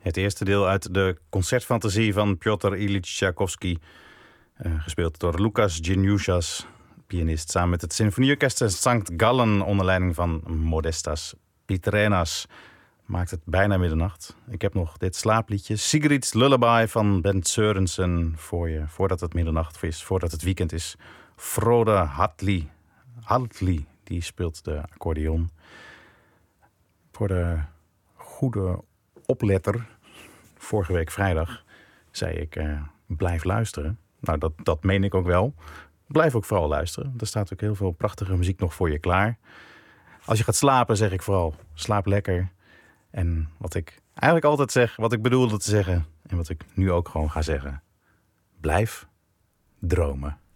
Het eerste deel uit de concertfantasie van Piotr Ilyich Tchaikovsky. Gespeeld door Lucas Geniushas, pianist, samen met het Symfonieorkest Sankt Gallen onder leiding van Modestas Pitrenas. Maakt het bijna middernacht. Ik heb nog dit slaapliedje, Sigrid's Lullaby van Ben Sørensen, voor je. Voordat het middernacht is, voordat het weekend is. Frode Hartley, die speelt de accordeon. Voor de goede opletter, vorige week vrijdag, zei ik, blijf luisteren. Nou, dat meen ik ook wel. Blijf ook vooral luisteren. Er staat ook heel veel prachtige muziek nog voor je klaar. Als je gaat slapen, zeg ik vooral, slaap lekker. En wat ik eigenlijk altijd zeg, wat ik bedoelde te zeggen, en wat ik nu ook gewoon ga zeggen, blijf dromen.